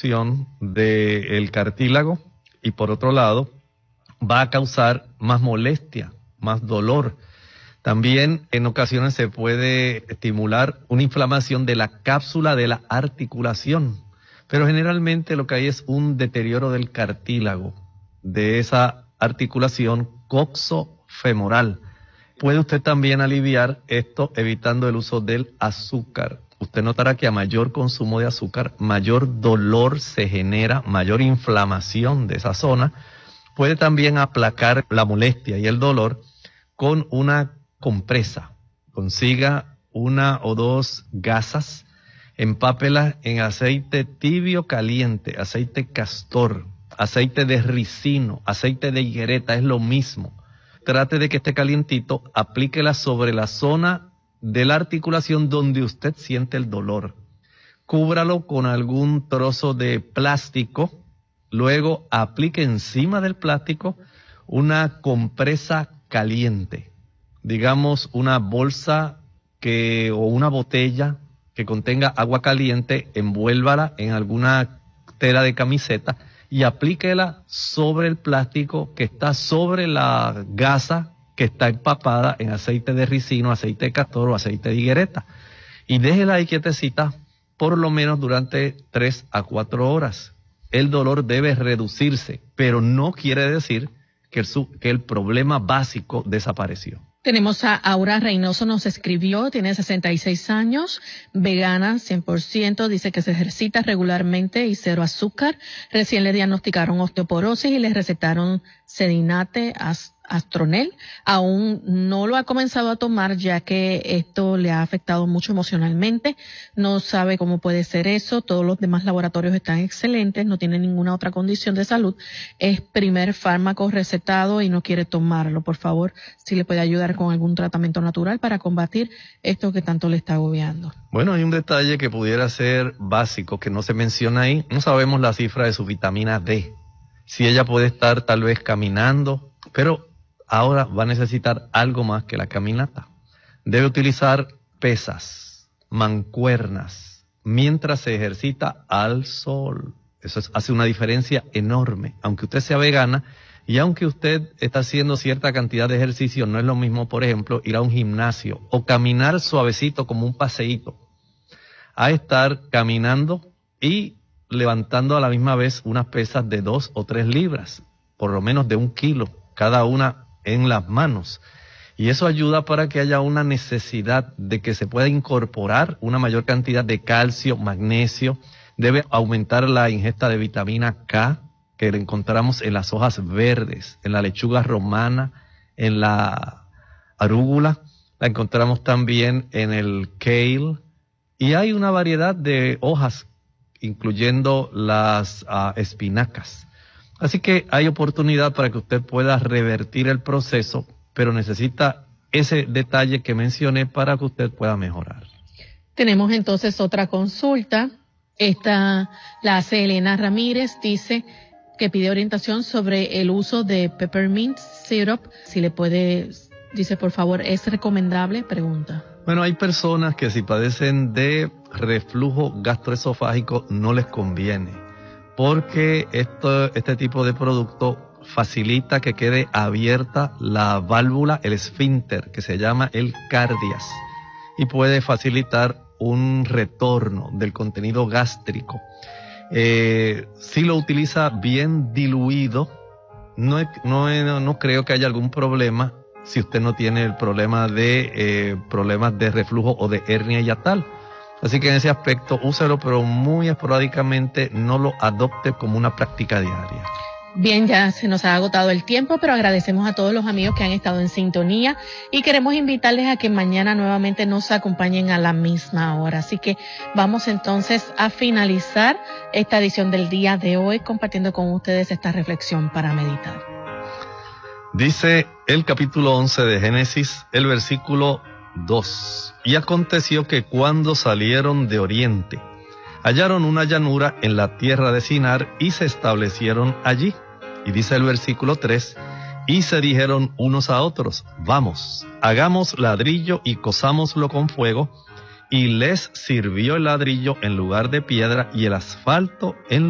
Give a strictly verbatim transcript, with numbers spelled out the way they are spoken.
reducción del cartílago y por otro lado va a causar más molestia, más dolor. También en ocasiones se puede estimular una inflamación de la cápsula de la articulación, pero generalmente lo que hay es un deterioro del cartílago, de esa articulación coxofemoral. Puede usted también aliviar esto evitando el uso del azúcar. Usted notará que a mayor consumo de azúcar, mayor dolor se genera, mayor inflamación de esa zona. Puede también aplacar la molestia y el dolor con una compresa. Consiga una o dos gasas, empápelas en aceite tibio caliente, aceite castor, aceite de ricino, aceite de higuereta, es lo mismo. Trate de que esté calientito, aplíquela sobre la zona de la articulación donde usted siente el dolor. Cúbralo con algún trozo de plástico, luego aplique encima del plástico una compresa caliente. Digamos una bolsa que o una botella que contenga agua caliente, envuélvala en alguna tela de camiseta y aplíquela sobre el plástico que está sobre la gasa que está empapada en aceite de ricino, aceite de castor o aceite de higuereta. Y déjela ahí quietecita por lo menos durante tres a cuatro horas. El dolor debe reducirse, pero no quiere decir que el, que el problema básico desapareció. Tenemos a Aura Reynoso, nos escribió, tiene sesenta y seis años, vegana cien por ciento, dice que se ejercita regularmente y cero azúcar. Recién le diagnosticaron osteoporosis y le recetaron Sedinate, Astronel. Aún no lo ha comenzado a tomar ya que esto le ha afectado mucho emocionalmente. No sabe cómo puede ser eso. Todos los demás laboratorios están excelentes, no tiene ninguna otra condición de salud. Es primer fármaco recetado y no quiere tomarlo. Por favor, si le puede ayudar con algún tratamiento natural para combatir esto que tanto le está agobiando. Bueno, hay un detalle que pudiera ser básico que no se menciona ahí. No sabemos la cifra de su vitamina D. Si ella puede estar tal vez caminando, pero ahora va a necesitar algo más que la caminata. Debe utilizar pesas, mancuernas, mientras se ejercita al sol. Eso es, hace una diferencia enorme. Aunque usted sea vegana y aunque usted está haciendo cierta cantidad de ejercicio, no es lo mismo, por ejemplo, ir a un gimnasio o caminar suavecito como un paseíto, a estar caminando y levantando a la misma vez unas pesas de dos o tres libras, por lo menos de un kilo, cada una en las manos. Y eso ayuda para que haya una necesidad de que se pueda incorporar una mayor cantidad de calcio, magnesio. Debe aumentar la ingesta de vitamina K, que la encontramos en las hojas verdes, en la lechuga romana, en la arúgula, la encontramos también en el kale. Y hay una variedad de hojas, incluyendo las uh, espinacas. Así que hay oportunidad para que usted pueda revertir el proceso, pero necesita ese detalle que mencioné para que usted pueda mejorar. Tenemos entonces otra consulta. Esta la hace Elena Ramírez, dice que pide orientación sobre el uso de peppermint syrup. Si le puede, dice por favor, ¿es recomendable? Pregunta. Bueno, hay personas que si padecen de reflujo gastroesofágico no les conviene, porque esto, este tipo de producto facilita que quede abierta la válvula, el esfínter, que se llama el cardias, y puede facilitar un retorno del contenido gástrico. Eh, si lo utiliza bien diluido, no, no, no creo que haya algún problema si usted no tiene el problema de eh, problemas de reflujo o de hernia hiatal. Así que en ese aspecto úselo, pero muy esporádicamente, no lo adopte como una práctica diaria. Bien, ya se nos ha agotado el tiempo, pero agradecemos a todos los amigos que han estado en sintonía y queremos invitarles a que mañana nuevamente nos acompañen a la misma hora. Así que vamos entonces a finalizar esta edición del día de hoy compartiendo con ustedes esta reflexión para meditar. Dice el capítulo once de Génesis, el versículo dos. Y aconteció que cuando salieron de oriente, hallaron una llanura en la tierra de Sinar y se establecieron allí. Y dice el versículo tres, y se dijeron unos a otros, vamos, hagamos ladrillo y cosámoslo con fuego. Y les sirvió el ladrillo en lugar de piedra y el asfalto en